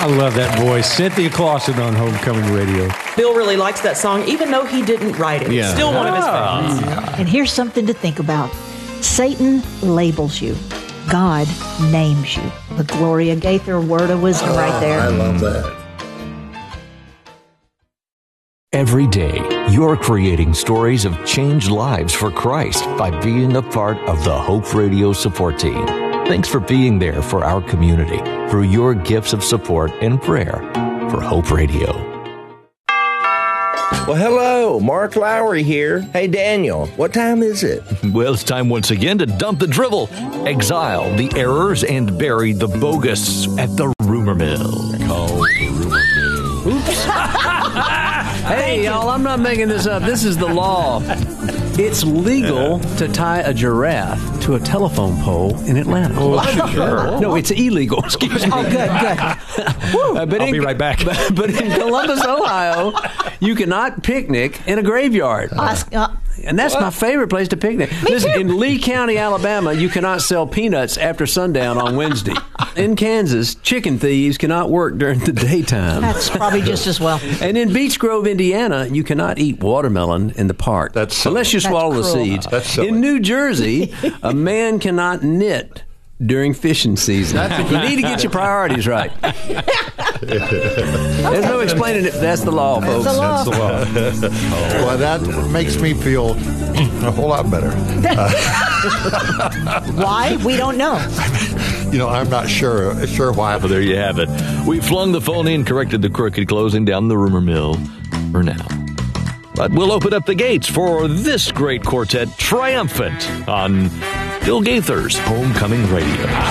love that voice. Cynthia Clausen on Homecoming Radio. Bill really likes that song, even though he didn't write it. It's still one of his favorites. And here's something to think about. Satan labels you. God names you. The Gloria Gaither word of wisdom right there. I love that. Every day, you're creating stories of changed lives for Christ by being a part of the Hope Radio support team. Thanks for being there for our community through your gifts of support and prayer for Hope Radio. Well, hello, Mark Lowry here. Hey, Daniel, what time is it? Well, it's time once again to dump the drivel, exile the errors, and bury the bogus at the rumor mill. Called the rumor mill. Oops. Hey, y'all, I'm not making this up. This is the law. It's legal to tie a giraffe to a telephone pole in Atlanta. Oh, sure. No, it's illegal. Excuse me. Oh, good. But I'll be right back. But in Columbus, Ohio, you cannot picnic in a graveyard. And that's my favorite place to picnic. Listen, in Lee County, Alabama, you cannot sell peanuts after sundown on Wednesday. In Kansas, chicken thieves cannot work during the daytime. That's probably just as well. And in Beech Grove, Indiana, you cannot eat watermelon in the park. Unless you swallow the seeds. In New Jersey, a man cannot knit during fishing season. You need to get your priorities right. There's no explaining it. That's the law, folks. That's the law. Well, that makes me feel a whole lot better. Why? We don't know. I'm not sure why. Well, there you have it. We flung the phone in, corrected the crooked, closing down the rumor mill for now. But we'll open up the gates for this great quartet triumphant on Bill Gaither's Homecoming Radio.